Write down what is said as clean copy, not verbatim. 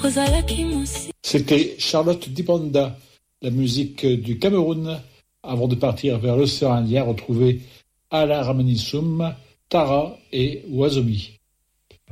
C'était Charlotte Dipanda, la musique du Cameroun, avant de partir vers l'océan Indien, retrouver Ala Ramanissoum, Tara et Wazomi.